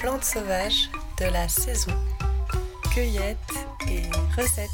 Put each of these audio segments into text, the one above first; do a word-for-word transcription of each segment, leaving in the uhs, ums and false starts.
plantes sauvages de la saison. Cueillette et recettes.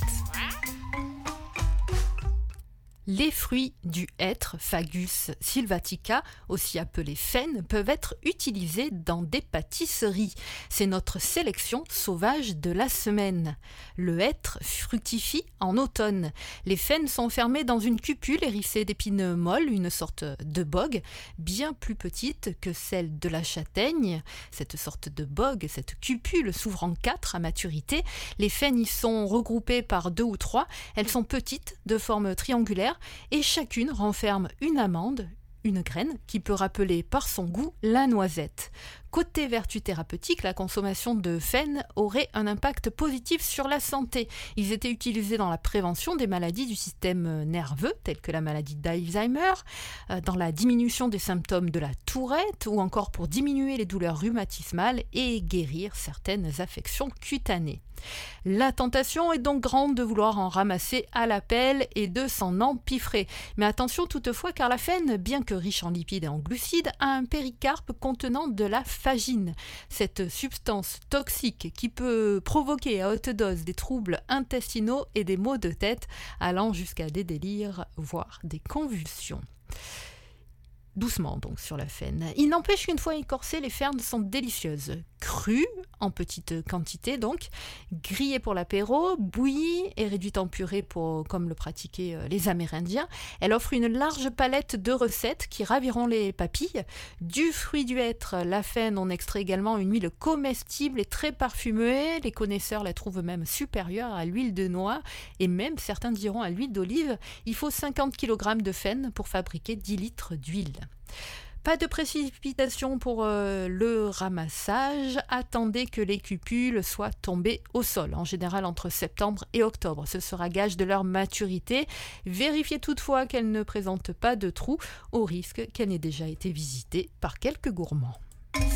Les fruits du hêtre, Fagus sylvatica, aussi appelé chêne, peuvent être utilisés dans des pâtisseries. C'est notre sélection sauvage de la semaine. Le hêtre fructifie en automne. Les chênes sont fermés dans une cupule hérissée d'épines molles, une sorte de bogue, bien plus petite que celle de la châtaigne. Cette sorte de bogue, cette cupule s'ouvre en quatre à maturité. Les chênes y sont regroupés par deux ou trois. Elles sont petites, de forme triangulaire, et chacune renferme une amande, une graine, qui peut rappeler par son goût la noisette. Côté vertu thérapeutique, la consommation de chêne aurait un impact positif sur la santé. Ils étaient utilisés dans la prévention des maladies du système nerveux, telles que la maladie d'Alzheimer, dans la diminution des symptômes de la tourette, ou encore pour diminuer les douleurs rhumatismales et guérir certaines affections cutanées. La tentation est donc grande de vouloir en ramasser à la pelle et de s'en empiffrer. Mais attention toutefois, car la chêne, bien que riche en lipides et en glucides, a un péricarpe contenant de la phagine. Cette substance toxique qui peut provoquer à haute dose des troubles intestinaux et des maux de tête, allant jusqu'à des délires, voire des convulsions. Doucement donc sur la chêne. Il n'empêche qu'une fois écorcées, les fernes sont délicieuses. Crues, en petite quantité donc, grillées pour l'apéro, bouillies et réduites en purée pour, comme le pratiquaient les Amérindiens. Elle offre une large palette de recettes qui raviront les papilles. Du fruit du hêtre, la chêne, on extrait également une huile comestible et très parfumée. Les connaisseurs la trouvent même supérieure à l'huile de noix et même certains diront à l'huile d'olive. Il faut cinquante kilogrammes de chêne pour fabriquer dix litres d'huile. Pas de précipitation pour euh, le ramassage. Attendez que les cupules soient tombées au sol, en général entre septembre et octobre. Ce sera gage de leur maturité. Vérifiez toutefois qu'elles ne présentent pas de trous, au risque qu'elles n'aient déjà été visitées par quelques gourmands.